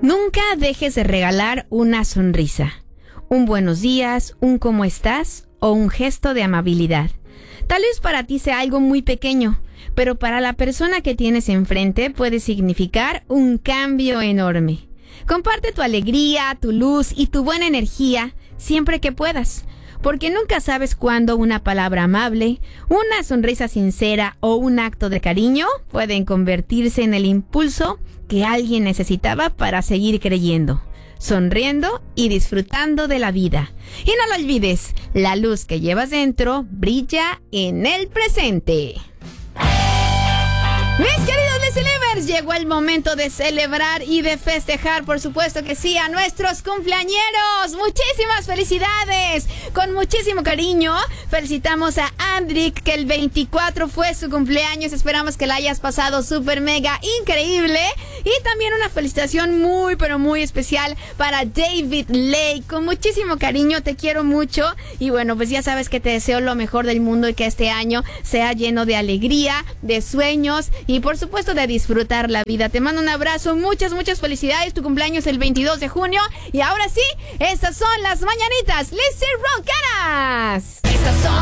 Nunca dejes de regalar una sonrisa, un buenos días, un cómo estás o un gesto de amabilidad. Tal vez para ti sea algo muy pequeño, pero para la persona que tienes enfrente puede significar un cambio enorme. Comparte tu alegría, tu luz y tu buena energía siempre que puedas, porque nunca sabes cuándo una palabra amable, una sonrisa sincera o un acto de cariño pueden convertirse en el impulso que alguien necesitaba para seguir creyendo, sonriendo y disfrutando de la vida. Y no lo olvides, la luz que llevas dentro brilla en el presente. Mis queridos Listeners, llegó el momento de celebrar y de festejar, por supuesto que sí, a nuestros cumpleañeros. Muchísimas felicidades. Con muchísimo cariño felicitamos a Andrick, que el 24 fue su cumpleaños. Esperamos que la hayas pasado súper mega increíble. Y también una felicitación muy pero muy especial para David Lake. Con muchísimo cariño, te quiero mucho. Y bueno, pues ya sabes que te deseo lo mejor del mundo y que este año sea lleno de alegría, de sueños y por supuesto de disfrutar la vida. Te mando un abrazo, muchas felicidades. Tu cumpleaños el 22 de junio. Y ahora sí, estas son las mañanitas Lizzy Roncaras. Estas son